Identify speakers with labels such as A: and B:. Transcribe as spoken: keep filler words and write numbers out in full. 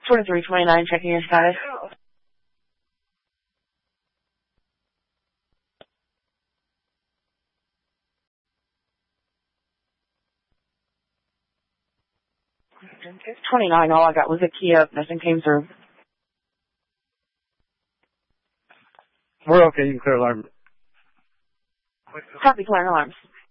A: twenty-three twenty-nine, checking your status. twenty-nine, all I got was a Kia. Nothing came through.
B: We're okay. You can clear alarm.
A: Copy, clear alarms.